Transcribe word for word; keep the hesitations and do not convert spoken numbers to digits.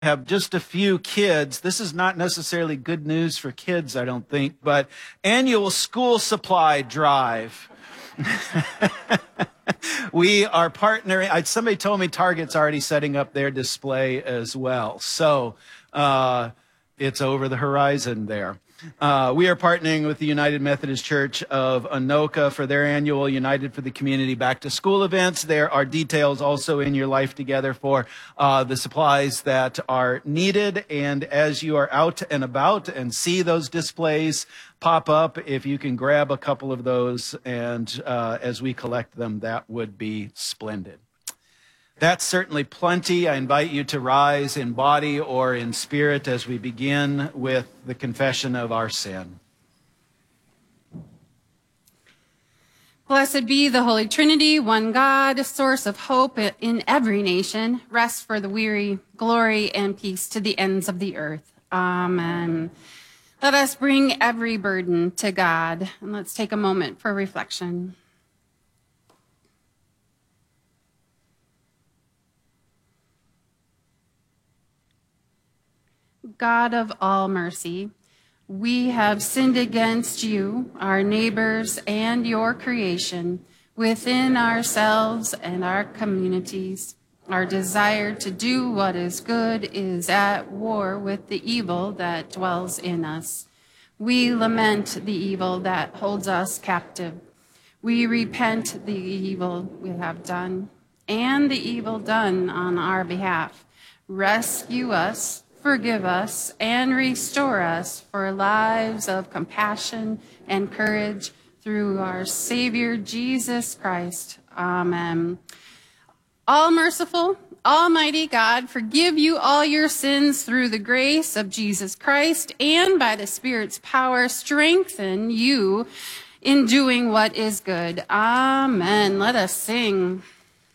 have just a few kids. This is not necessarily good news for kids, I don't think, but annual school supply drive. We are partnering. Somebody told me Target's already setting up their display as well. So uh, it's over the horizon there. Uh, we are partnering with the United Methodist Church of Anoka for their annual United for the Community Back to School events. There are details also in your Life Together for uh, the supplies that are needed. And as you are out and about and see those displays pop up, if you can grab a couple of those and uh, as we collect them, that would be splendid. That's certainly plenty. I invite you to rise in body or in spirit as we begin with the confession of our sin. Blessed be the Holy Trinity, one God, source of hope in every nation, rest for the weary, glory and peace to the ends of the earth. Amen. Let us bring every burden to God, and let's take a moment for reflection. God of all mercy, we have sinned against you, our neighbors, and your creation, within ourselves and our communities. Our desire to do what is good is at war with the evil that dwells in us. We lament the evil that holds us captive. We repent the evil we have done and the evil done on our behalf. Rescue us, forgive us, and restore us for lives of compassion and courage through our Savior, Jesus Christ. Amen. All merciful, almighty God, forgive you all your sins through the grace of Jesus Christ, and by the Spirit's power, strengthen you in doing what is good. Amen. Let us sing.